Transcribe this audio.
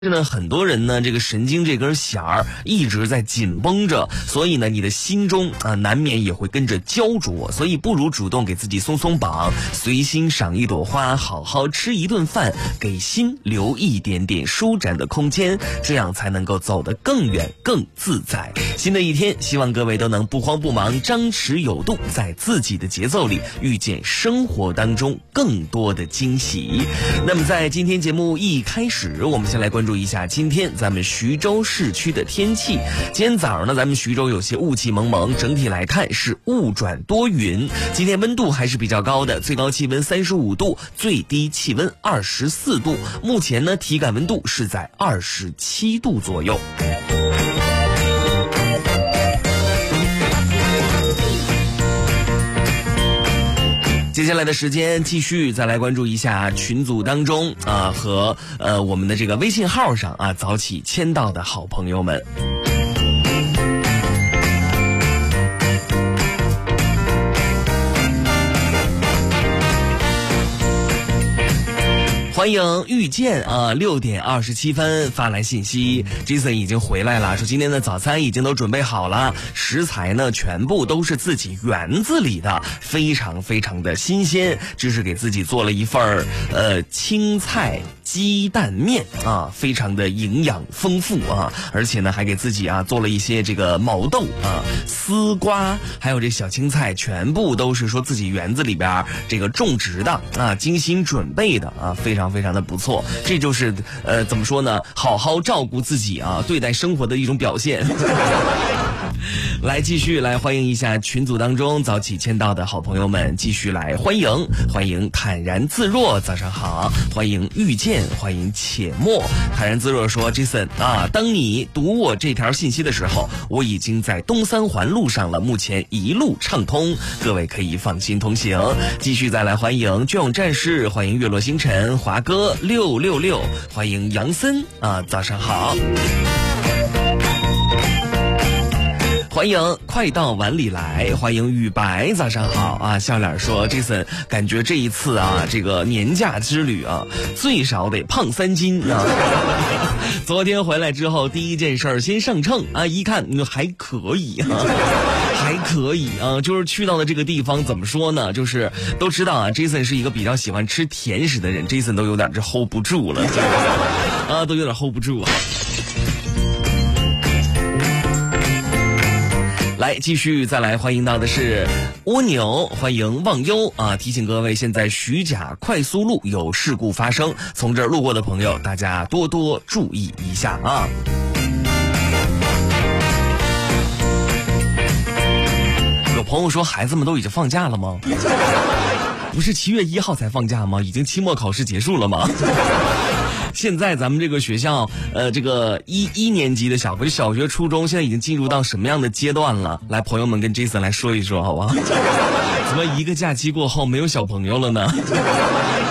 呢，很多人呢，这个神经这根弦儿一直在紧绷着，所以呢，你的心中难免也会跟着焦灼，所以不如主动给自己松松绑，随心赏一朵花，好好吃一顿饭，给心留一点点舒展的空间，这样才能够走得更远更自在。新的一天，希望各位都能不慌不忙，张弛有度，在自己的节奏里遇见生活当中更多的惊喜。那么在今天节目一开始，我们先来关注一下今天咱们徐州市区的天气。今天早上呢，咱们徐州有些雾气蒙蒙，整体来看是雾转多云。今天温度还是比较高的，最高气温35度，最低气温24度。目前呢，体感温度是在27度左右。接下来的时间继续再来关注一下群组当中和我们的这个微信号上早起签到的好朋友们。欢迎遇见6点27分发来信息 ，Jason 已经回来了，说今天的早餐已经都准备好了，食材呢全部都是自己园子里的，非常非常的新鲜。这是给自己做了一份青菜鸡蛋面非常的营养丰富而且呢还给自己做了一些这个毛豆丝瓜，还有这小青菜，全部都是说自己园子里边这个种植的精心准备的非常非常的不错。这就是怎么说呢，好好照顾自己对待生活的一种表现。来继续来欢迎一下群组当中早起签到的好朋友们，继续来欢迎坦然自若，早上好，欢迎遇见，欢迎且默。坦然自若说 Jason 当你读我这条信息的时候，我已经在东三环路上了，目前一路畅通，各位可以放心同行。继续再来欢迎隽永战士，欢迎月落星辰，华哥666，欢迎杨森早上好。欢迎快到碗里来，欢迎雨白早上好笑脸说 Jason 感觉这一次这个年假之旅最少得胖3斤昨天回来之后第一件事先上秤一看还可以还可以就是去到的这个地方怎么说呢，就是都知道Jason 是一个比较喜欢吃甜食的人， Jason 都有点这 hold 不住了都有点 hold 不住来继续再来欢迎到的是蜗牛，欢迎忘忧提醒各位，现在徐甲快速路有事故发生，从这儿路过的朋友大家多多注意一下有朋友说孩子们都已经放假了吗？不是7月1号才放假吗？已经期末考试结束了吗？现在咱们这个学校这个一年级的小学初中现在已经进入到什么样的阶段了？来，朋友们跟 Jason 来说一说好吧？怎么一个假期过后没有小朋友了呢？